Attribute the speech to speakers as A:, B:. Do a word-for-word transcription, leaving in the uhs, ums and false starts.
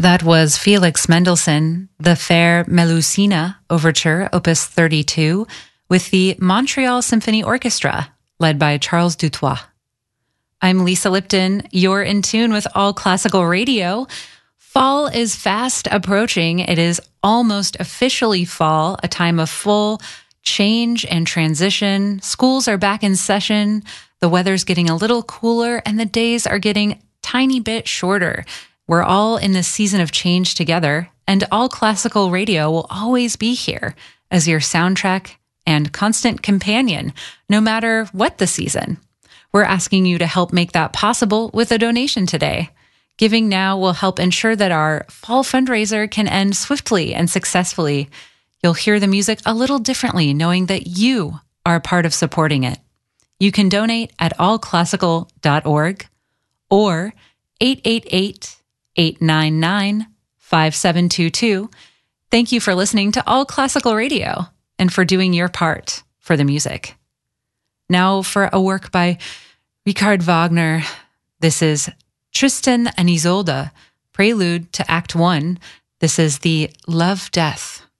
A: That was Felix Mendelssohn, the Fair Melusina Overture, Opus thirty-two, with the Montreal Symphony Orchestra, led by Charles Dutoit. I'm Lisa Lipton. You're in tune with All Classical Radio. Fall is fast approaching. It is almost officially fall, a time of full change and transition. Schools are back in session. The weather's getting a little cooler and the days are getting a tiny bit shorter. We're all in this season of change together, and All Classical Radio will always be here as your soundtrack and constant companion, no matter what the season. We're asking you to help make that possible with a donation today. Giving now will help ensure that our fall fundraiser can end swiftly and successfully. You'll hear the music a little differently, knowing that you are a part of supporting it. You can donate at all classical dot org or eight eight eight, eight nine nine, five seven two two. Thank you for listening to All Classical Radio and for doing your part for the music. Now for a work by Richard Wagner. This is Tristan and Isolde, prelude to Act One. This is the Love Death.